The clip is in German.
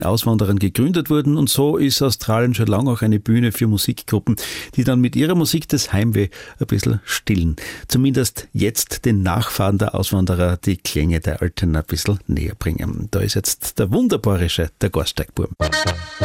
Auswanderern gegründet wurden. Und so ist Australien schon lange auch eine Bühne für Musikgruppen, die dann mit ihrer Musik das Heimweh ein bisschen stillen. Zumindest jetzt den Nachfahren der Auswanderer die Klänge der Alten ein bisschen näher bringen. Da ist jetzt der Wunderbarische, der Gasteigburm.